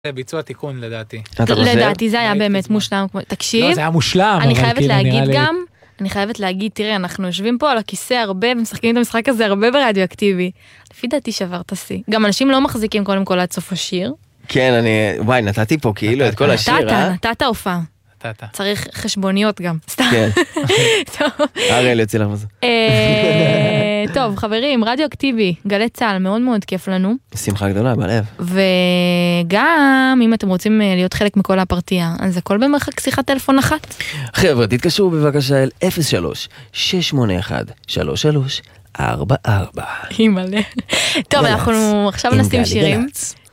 ביצוע תיקון לדעתי. לדעתי זה היה באמת מושלם. תקשיב. לא, זה היה מושלם. אני חייבת להגיד, תראה, אנחנו יושבים פה על הכיסא הרבה, ומשחקים את המשחק הזה הרבה ברדיואקטיבי. לפי דעתי שבר את השיא. גם אנשים לא מחזיקים קודם כל עד סוף השיר. כן, וואי, נתתי פה כאילו את כל השיר, נתת הופעה. צריך חשבוניות גם. כן. הרי יוצא לך בזה. טוב, חברים, רדיואקטיבי, גלי צהל, מאוד מאוד כיף לנו. שמחה גדולה, בלב. וגם, אם אתם רוצים להיות חלק מכל הפרטייה, אז הכל במרחק שיחת טלפון אחת. חבר'ה, תתקשרו בבקשה אל 03-681-3344. היא מלא. טוב, אנחנו עכשיו נשים שירים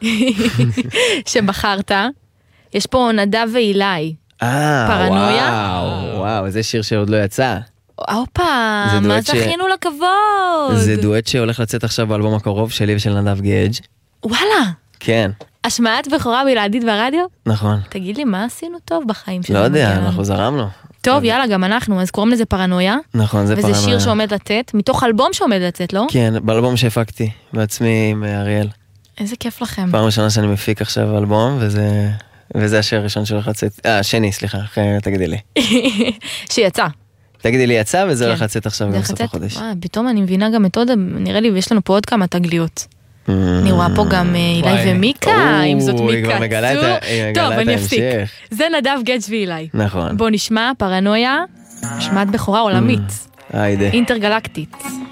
שבחרת. יש פה נדב ואילי. פרנויה. וואו, איזה שיר שעוד לא יצא. אופה, מה זכינו לכבוד. זה דואט שהולך לצאת עכשיו באלבום הקרוב שלי ושל נדב גאג'. וואלה. כן. השמעת בכורה בלעדית ברדיו? נכון. תגיד לי, מה עשינו טוב בחיים שלנו? לא יודע, אנחנו זרמנו. טוב, יאללה, גם אנחנו, אז קוראים לזה פרנויה. נכון, זה פרנויה. וזה שיר שעומד לצאת, מתוך אלבום שעומד לצאת, לא? כן, באלבום שהפקתי, בעצמי עם אריאל. איזה כיף לכם. פעם ראשונה שאני מפיק עכשיו אלבום, וזה השיר הראשון שהולך לצאת, שני, סליחה, תגידי לי. שיצא. תגידי לי, יצא, וזה הולך לצאת עכשיו גם סוף החודש. פתאום אני מבינה גם את עוד, נראה לי, ויש לנו פה עוד כמה תגליות. אני רואה פה גם אילי ומיקה, אם זאת מיקה. טוב, אני אפסיק. זה נדב גאג' ואילי. נכון. בוא נשמע, פרנויה, שמעת בכורה עולמית. היידה. אינטרגלקטית.